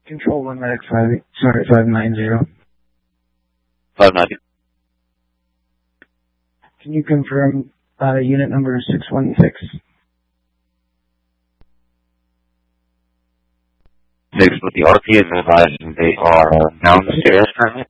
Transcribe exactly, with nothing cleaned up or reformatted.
Control one medic five, sorry, five nine zero. five ninety. Can you confirm uh, unit number six one six? Six with the R P is advising they are uh, down the stairs currently.